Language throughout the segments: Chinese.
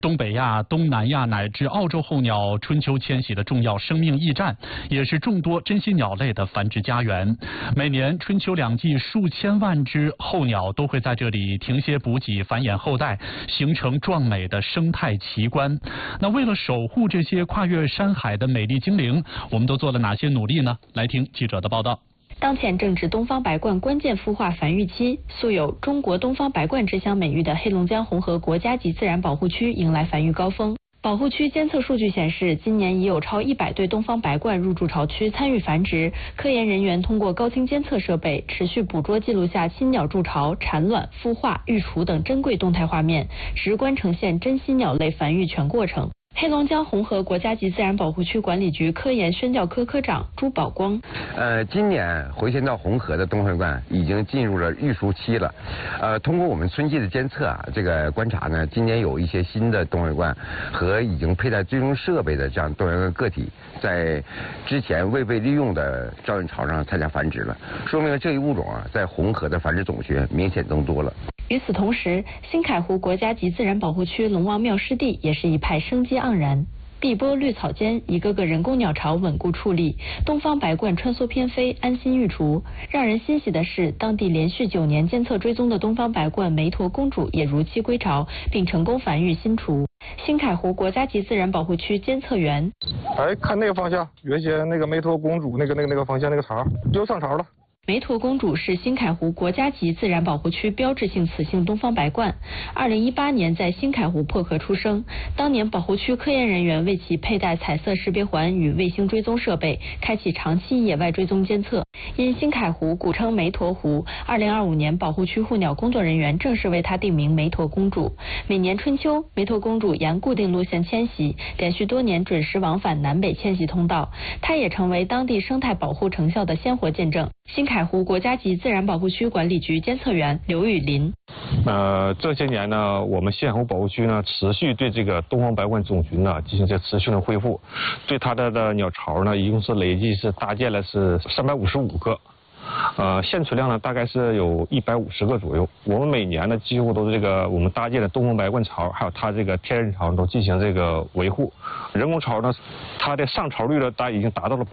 东北亚、东南亚乃至澳洲候鸟春秋迁徙的重要生命驿站，也是众多珍稀鸟类的繁殖家园。每年春秋两季，数千万只候鸟都会在这里停歇补给、繁衍后代，形成壮美的生态奇观。那为了守护这些跨越山海的美丽精灵，我们都做了哪些努力呢？来听记者的报道。 当前正值东方白鹳关键孵化繁育期，素有中国东方白鹳之乡美誉的黑龙江红河国家级自然保护区迎来繁育高峰。保护区监测数据显示，今年已有超100对东方白鹳入驻巢区参与繁殖。科研人员通过高清监测设备，持续捕捉记录下新鸟筑巢、产卵、孵化、育雏等珍贵动态画面，直观呈现珍稀鸟类繁育全过程。黑龙江红河国家级自然保护区管理局科研宣教科科长朱宝光。 今年回迁到红河的东方白鹳已经进入了育雏期了。通过我们春季的监测这个观察呢，今年有一些新的东方白鹳和已经佩戴追踪设备的这样东方白鹳个体，在之前未被利用的招引巢上参加繁殖了，说明这一物种在红河的繁殖种群明显增多了。 与此同时，新凯湖国家级自然保护区龙王庙湿地也是一派生机盎然。碧波绿草间，一个个人工鸟巢稳固矗立，东方白鹳穿梭翩飞，安心育雏。让人欣喜的是，当地连续9年监测追踪的东方白鹳梅陀公主也如期归巢，并成功繁育新雏。新凯湖国家级自然保护区监测员： 看那个方向，原先那个梅陀公主那个方向那个巢又上巢了。 梅陀公主是新凯湖国家级自然保护区标志性雌性东方白鹳，2018年在新凯湖破壳出生。当年保护区科研人员为其佩戴彩色识别环与卫星追踪设备，开启长期野外追踪监测。因新凯湖古称梅陀湖，2025年保护区护鸟工作人员正式为它定名梅陀公主。每年春秋，梅陀公主沿固定路线迁徙，连续多年准时往返南北迁徙通道，它也成为当地生态保护成效的鲜活见证。新凯湖国家级自然保护区管理局监测员刘雨林： 这些年呢，我们新凯湖保护区呢持续对这个东方白鹳种群呢进行持续的恢复，对它的鸟巢呢一共是累计是搭建了是355个。现存量呢大概是有150个左右。我们每年呢几乎都是我们搭建的东方白鹳巢，还有它这个天然巢都进行这个维护。人工巢呢，它的上巢率呢已经达到了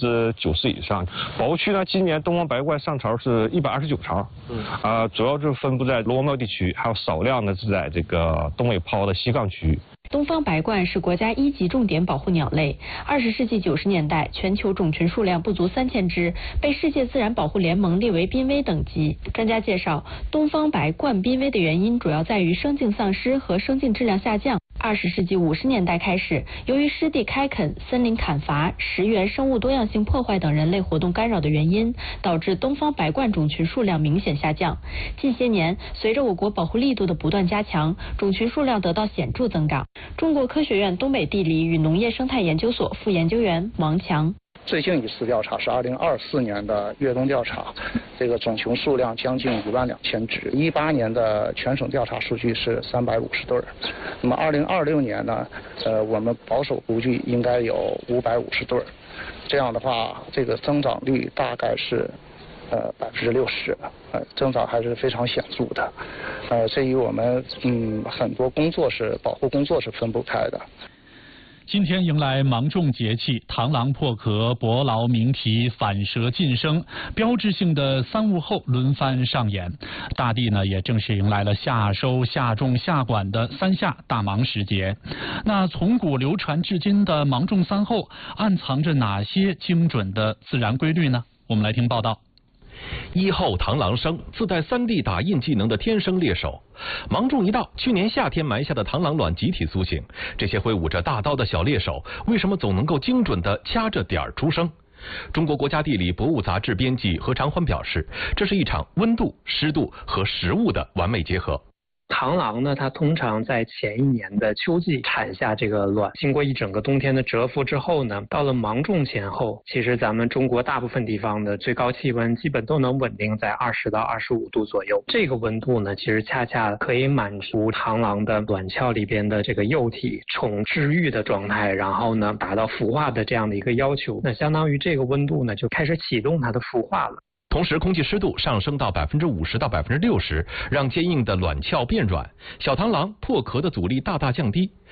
90%以上。保护区呢今年东方白鹳上巢是129巢，主要是分布在龙王庙地区，还有少量的是在这个东北泡的西岗区。 东方白鹳是国家1级重点保护鸟类。20世纪90年代，全球种群数量不足3000只，被世界自然保护联盟列为濒危等级。专家介绍，东方白鹳濒危的原因主要在于生境丧失和生境质量下降。20世纪50年代开始，由于湿地开垦、森林砍伐、食源生物多样性破坏等人类活动干扰的原因，导致东方白鹳种群数量明显下降。近些年，随着我国保护力度的不断加强，种群数量得到显著增长。中国科学院东北地理与农业生态研究所副研究员王强： 最近一次调查是2024年的越冬调查，这个种群数量将近12000只。18年的全省调查数据是350对。那么2026年呢，我们保守估计应该有550对。这样的话，这个增长率大概是60%，增长还是非常显著的。这与我们很多保护工作是分不开的。 今天迎来芒种节气，螳螂破壳、伯劳鸣啼、反蛇晋升，标志性的三物候轮番上演。大地呢也正式迎来了夏收、夏种、夏管的3夏大芒时节。那从古流传至今的芒种3候，暗藏着哪些精准的自然规律呢？我们来听报道。 1候螳螂生，自带3D 打印技能的天生猎手。芒种一到，去年夏天埋下的螳螂卵集体苏醒。这些挥舞着大刀的小猎手，为什么总能够精准地掐着点儿出生？中国国家地理博物杂志编辑何长欢表示，这是一场温度、湿度和食物的完美结合。 螳螂呢，它通常在前一年的秋季产下这个卵，经过一整个冬天的蛰伏之后呢，到了芒种前后，其实咱们中国大部分地方的最高气温基本都能稳定在20到25度左右。这个温度呢，其实恰恰可以满足螳螂的卵鞘里边的这个幼体从治愈的状态，然后呢达到孵化的这样的一个要求。那相当于这个温度呢，就开始启动它的孵化了。 同时，空气湿度上升到50%到60%，让坚硬的卵鞘变软，小螳螂破壳的阻力大大降低。